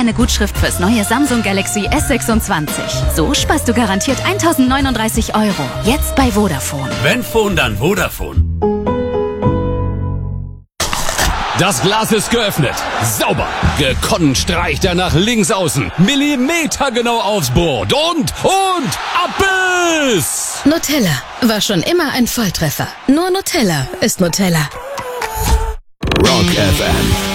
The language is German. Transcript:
eine Gutschrift fürs neue Samsung Galaxy S26. So sparst du garantiert 1.039 €. Jetzt bei Vodafone. Wenn Phone, dann Vodafone. Das Glas ist geöffnet. Sauber. Gekonnt streicht er nach links außen. Millimetergenau aufs Board. Und Abbiss! Nutella war schon immer ein Volltreffer. Nur Nutella ist Nutella. Rock FM.